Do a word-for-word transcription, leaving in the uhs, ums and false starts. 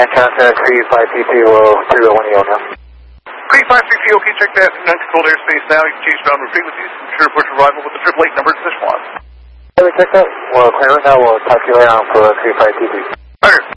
And contact three five T T, will three oh one E O now. three five three T, okay, check that in uncontrolled airspace now. You can change downward frequencies. Ensure push arrival with the triple eight number to this one. Can we check that? Well, clear right now. We'll talk to you later on for three five T T.